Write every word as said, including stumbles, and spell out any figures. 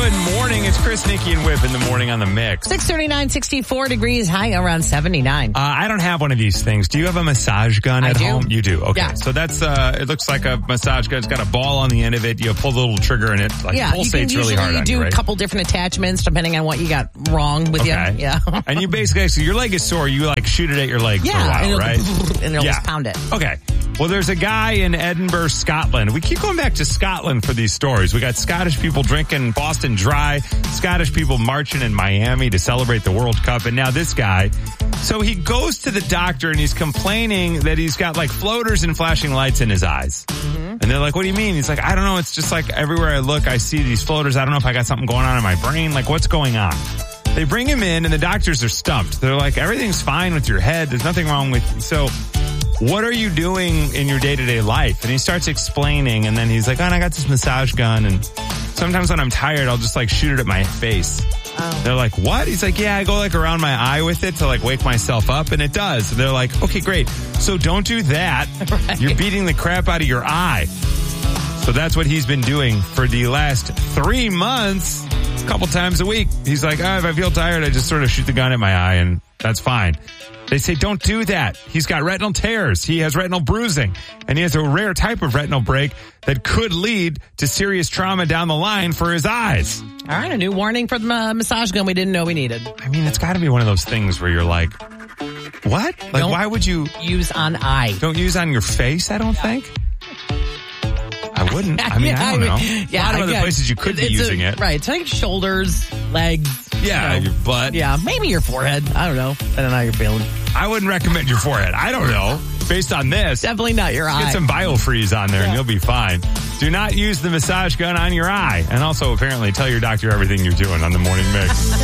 Good morning. It's Chris, Nikki, and Whip in the morning on the mix. six thirty-nine, sixty-four degrees, high around seventy-nine. Uh, I don't have one of these things. Do you have a massage gun I at do. home? You do. Okay. Yeah. So that's, uh, it looks like a massage gun. It's got a ball on the end of it. You pull the little trigger and it like yeah, you pulsates can really usually hard on do you, right? a couple different attachments depending on what you got wrong with Okay. you. Yeah. And you basically, so your leg is sore. You like shoot it at your leg yeah, for a while, and it'll, right? and it'll Yeah. just pound it. Okay. Well, there's a guy in Edinburgh, Scotland. We keep going back to Scotland for these stories. We got Scottish people drinking Boston Dry, Scottish people marching in Miami to celebrate the World Cup, and now this guy. So he goes to the doctor and he's complaining that he's got like floaters and flashing lights in his eyes. Mm-hmm. And they're like, what do you mean? He's like, I don't know. It's just like everywhere I look, I see these floaters. I don't know if I got something going on in my brain. Like, what's going on? They bring him in and the doctors are stumped. They're like, everything's fine with your head. There's nothing wrong with you. So what are you doing in your day-to-day life? And he starts explaining, and then he's like, oh, and I got this massage gun, and sometimes when I'm tired, I'll just like shoot it at my face. Oh. They're like, what? He's like, yeah, I go like around my eye with it to like wake myself up, and it does. And they're like, okay, great. So don't do that. Right. You're beating the crap out of your eye. So that's what he's been doing for the last three months, a couple times a week. He's like, oh, if I feel tired, I just sort of shoot the gun at my eye, and that's fine. They say, don't do that. He's got retinal tears. He has retinal bruising. And he has a rare type of retinal break that could lead to serious trauma down the line for his eyes. All right, a new warning for the uh, massage gun we didn't know we needed. I mean, it's got to be one of those things where you're like, what? Like, don't why would you... use on eye. Don't use on your face, I don't think. I wouldn't. I mean, yeah, I don't know. I mean, yeah, a lot of I other guess. places you could it's be using a, it. Right, it's like shoulders, legs. Yeah, you know. your butt. Yeah, maybe your forehead. I don't know. I don't know how you're feeling. I wouldn't recommend your forehead. I don't know. Based on this. Definitely not your eye. Get some BioFreeze on there yeah. and you'll be fine. Do not use the massage gun on your eye. And also apparently tell your doctor everything you're doing on the morning mix.